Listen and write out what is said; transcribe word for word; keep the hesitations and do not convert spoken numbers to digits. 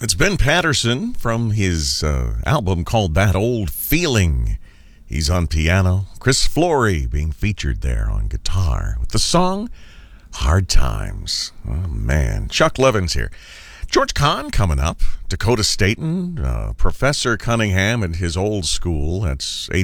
It's Ben Patterson from his uh, album called That Old Feeling. He's on piano. Chris Flory being featured there on guitar with the song Hard Times. Oh, man. Chuck Levins here. George Kahn coming up. Dakota Staton, uh, Professor Cunningham at his old school. That's